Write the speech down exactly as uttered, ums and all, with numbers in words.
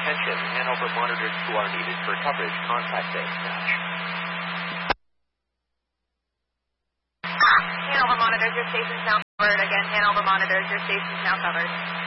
Attention, Hanover monitors who are needed for coverage. Contact dispatch. Hanover monitors, your station's now covered. Again, Hanover monitors, your station's now covered.